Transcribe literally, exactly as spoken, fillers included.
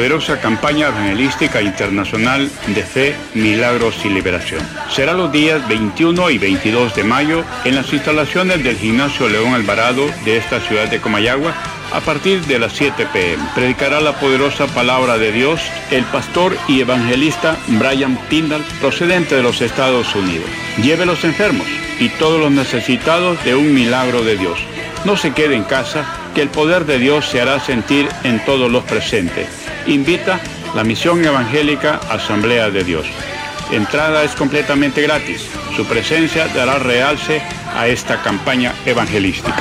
poderosa campaña evangelística internacional de fe, milagros y liberación. Será los días veintiuno y veintidós de mayo en las instalaciones del Gimnasio León Alvarado de esta ciudad de Comayagua a partir de las siete p m Predicará la poderosa palabra de Dios el pastor y evangelista Brian Tyndall, procedente de los Estados Unidos. Lleve a los enfermos y todos los necesitados de un milagro de Dios. No se quede en casa, que el poder de Dios se hará sentir en todos los presentes. Invita la Misión Evangélica Asamblea de Dios. Entrada es completamente gratis. Su presencia dará realce a esta campaña evangelística.